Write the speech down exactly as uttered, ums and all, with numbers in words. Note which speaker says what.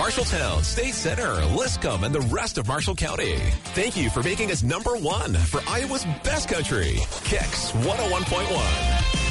Speaker 1: Marshalltown, State Center, Liscum, and the rest of Marshall County. Thank you for making us number one for Iowa's best country. Kicks one oh one point one.